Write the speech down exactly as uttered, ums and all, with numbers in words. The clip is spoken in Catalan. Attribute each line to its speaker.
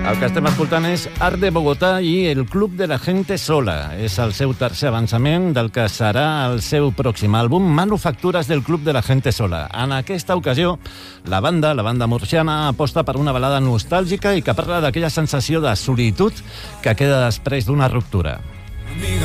Speaker 1: El que estem escoltant és Art de Bogotá i el Club de la Gente Sola. És el seu tercer avançament del que serà el seu pròxim àlbum, Manufactures del Club de la Gente Sola. En aquesta ocasió, la banda, la banda murciana, aposta per una balada nostàlgica i que parla d'aquella sensació de solitud que queda després d'una ruptura.